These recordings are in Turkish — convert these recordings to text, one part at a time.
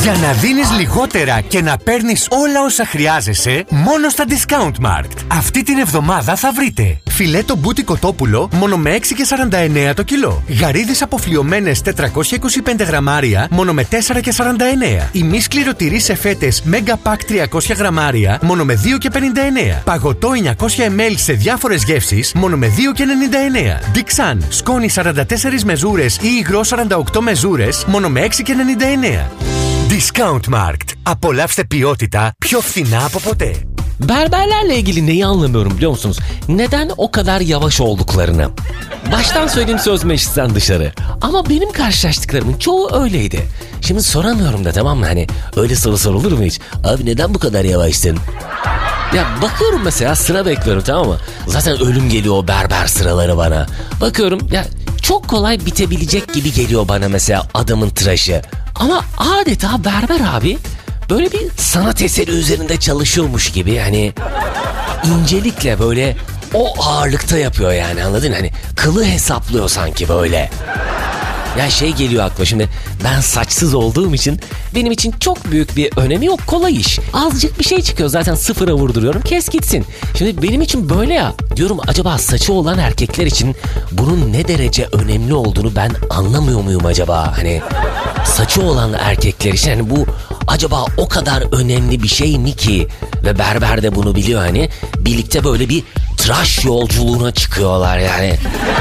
Για να δίνεις λιγότερα και να παίρνεις όλα όσα χρειάζεσαι, μόνο στα Discount Markt. Αυτή την εβδομάδα θα βρείτε φιλέτο μπούτι κοτόπουλο μόνο με 6,49 το κιλό. Γαρίδες αποφλιωμένες 425 γραμμάρια μόνο με 4,49. Ημί σκληροτυρί σε φέτες Mega Pack 300 γραμμάρια μόνο με 2,59. Παγωτό 900 ml σε διάφορες γεύσεις μόνο με 2,99. Dixan σκόνη 44 μεζούρες ή υγρό 48 mezures μόνο με 6,99. Discount Markt. Apollavste ποιότητα πιο fina από ποτέ. Berberlerle ilgili neyi anlamıyorum biliyor musunuz? Neden o kadar yavaş olduklarını. Baştan söyleyeyim söz meclisten dışarı. Ama benim karşılaştıklarımın çoğu öyleydi. Şimdi soramıyorum da, tamam mı? Hani öyle soru sorulur mu hiç? Abi neden bu kadar yavaşsın? Ya bakıyorum mesela, sıra bekliyorum, tamam mı? Zaten ölüm geliyor o berber sıraları bana. Bakıyorum ya, çok kolay bitebilecek gibi geliyor bana mesela adamın tıraşı. Ama adeta berber abi böyle bir sanat eseri üzerinde çalışıyormuş gibi, hani incelikle böyle o ağırlıkta yapıyor yani, anladın? Hani kılı hesaplıyor sanki böyle. Ya şey geliyor aklıma şimdi, ben saçsız olduğum için benim için çok büyük bir önemi yok, kolay iş. Azıcık bir şey çıkıyor zaten, sıfıra vurduruyorum, kes gitsin. Şimdi benim için böyle ya, diyorum acaba saçı olan erkekler için bunun ne derece önemli olduğunu ben anlamıyor muyum acaba? Hani saçı olan erkekler için hani bu acaba o kadar önemli bir şey mi ki? Ve berber de bunu biliyor, hani birlikte böyle bir tıraş yolculuğuna çıkıyorlar yani.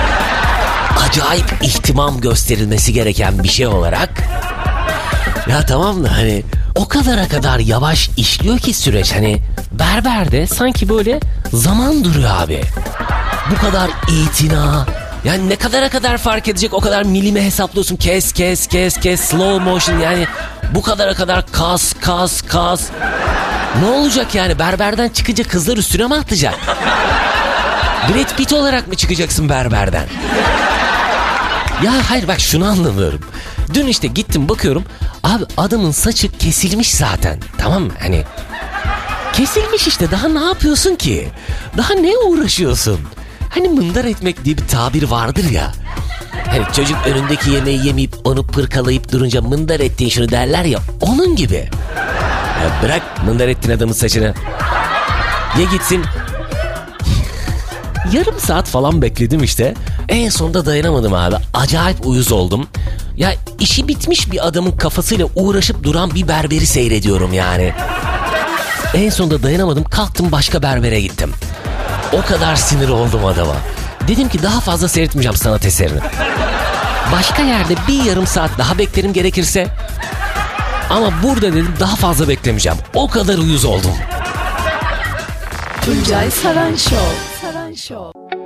Acayip ihtimam gösterilmesi gereken bir şey olarak. Ya tamam da hani o kadar yavaş işliyor ki süreç, hani berberde sanki böyle zaman duruyor abi. Bu kadar itina. Yani ne kadar fark edecek, o kadar milime hesaplıyorsun, kes slow motion, yani bu kadar kas. Ne olacak yani, berberden çıkınca kızlar üstüne mi atacak? Brad Pitt olarak mı çıkacaksın berberden? Ya hayır bak, şunu anlamıyorum. Dün işte gittim bakıyorum, abi adamın saçı kesilmiş zaten, tamam mı? Hani kesilmiş işte, daha ne yapıyorsun ki? Daha ne uğraşıyorsun? Hani mındar etmek diye bir tabir vardır ya. Hani çocuk önündeki yemeği yemeyip onu pırkalayıp durunca mındar ettiğin şunu derler ya, onun gibi. Ya bırak mındar ettiğin adamın saçını. Ye gitsin. Yarım saat falan bekledim işte. En sonunda dayanamadım abi. Acayip uyuz oldum. Ya işi bitmiş bir adamın kafasıyla uğraşıp duran bir berberi seyrediyorum yani. En sonunda dayanamadım. Kalktım, başka berbere gittim. O kadar sinir oldum adama. Dedim ki daha fazla seyretmeyeceğim sanat eserini. Başka yerde bir yarım saat daha beklerim gerekirse. Ama burada dedim daha fazla beklemeyeceğim. O kadar uyuz oldum. Tuncay Saran Show.